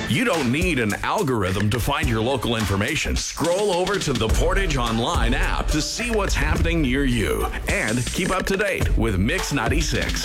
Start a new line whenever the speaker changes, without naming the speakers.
You don't need an algorithm to find your local information. Scroll over to the Portage Online app to see what's happening near you and keep up to date with Mix 96.